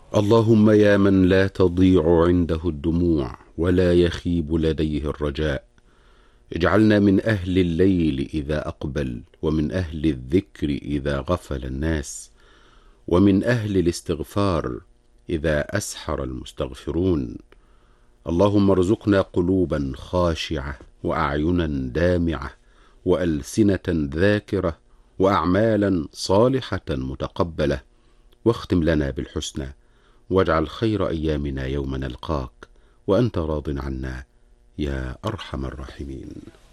اللهم يا من لا تضيع عنده الدموع ولا يخيب لديه الرجاء، اجعلنا من أهل الليل إذا أقبل، ومن أهل الذكر إذا غفل الناس، ومن أهل الاستغفار إذا أسحر المستغفرون. اللهم ارزقنا قلوبا خاشعة، وأعينا دامعة، وألسنة ذاكرة، وأعمالا صالحة متقبلة، واختم لنا بالحسنى، واجعل خير أيامنا يوم نلقاك وأنت راض عنا يا أرحم الراحمين.